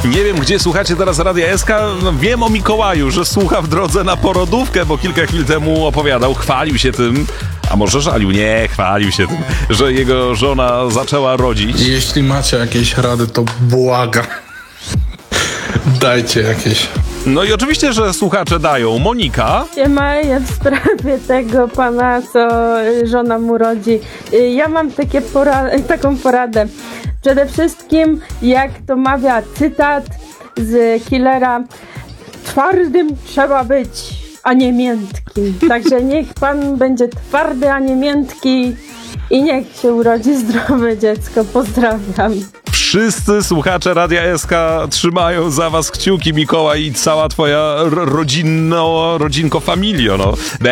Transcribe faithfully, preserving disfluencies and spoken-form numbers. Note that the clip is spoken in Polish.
Nie wiem, gdzie słuchacie teraz Radia S K. No, wiem o Mikołaju, że słucha w drodze na porodówkę, bo kilka chwil temu opowiadał, chwalił się tym, a może żalił, nie, chwalił się tym, że jego żona zaczęła rodzić. Jeśli macie jakieś rady, to błagam. Dajcie jakieś. No i oczywiście, że słuchacze dają. Monika. Siema, ja w sprawie tego pana, co żona mu rodzi. Ja mam takie pora- taką poradę. Przede wszystkim, jak to mawia cytat z Killera, twardym trzeba być, a nie miętkim. Także niech pan będzie twardy, a nie miętki i niech się urodzi zdrowe dziecko. Pozdrawiam. Wszyscy słuchacze Radia S K trzymają za was kciuki, Mikołaj, i cała twoja ro- rodzinno, rodzinko familio, no.